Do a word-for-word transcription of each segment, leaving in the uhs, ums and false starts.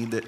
حميد.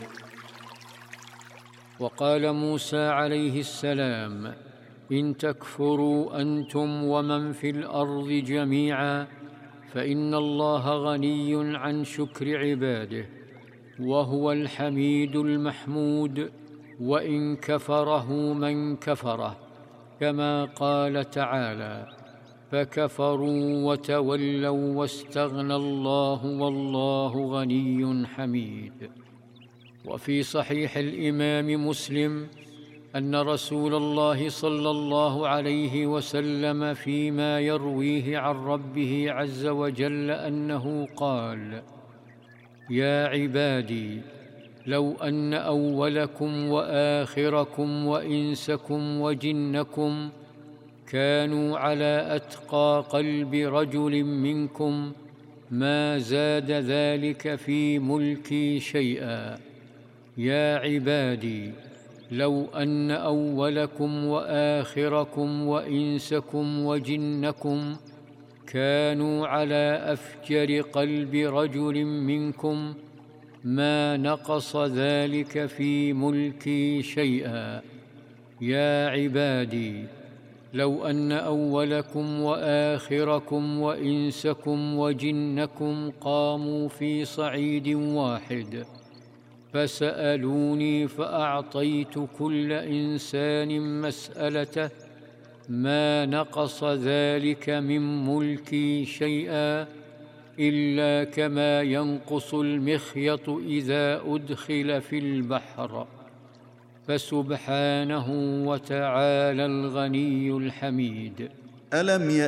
وقال موسى عليه السلام: إن تكفروا أنتم ومن في الأرض جميعا فإن الله غني عن شكر عباده، وهو الحميد المحمود، وإن كفره من كفره، كما قال تعالى: فكفروا وتولوا واستغنى الله والله غني حميد. وفي صحيح الإمام مسلم أن رسول الله صلى الله عليه وسلم فيما يرويه عن ربه عز وجل أنه قال: يا عبادي، لو أن أولكم وآخركم وإنسكم وجنكم كانوا على أتقى قلب رجل منكم ما زاد ذلك في ملكي شيئا. يا عبادي، لو أن أولكم وآخركم وإنسكم وجنكم كانوا على أفجر قلب رجل منكم ما نقص ذلك في ملكي شيئا. يا عبادي، لو أن أولكم وآخركم وإنسكم وجنكم قاموا في صعيد واحد فسألوني فأعطيت كل إنسان مسألته ما نقص ذلك من ملكي شيئا، إلا كما ينقص المخيط إذا أدخل في البحر. فسبحانه وتعالى الغني الحميد. ألم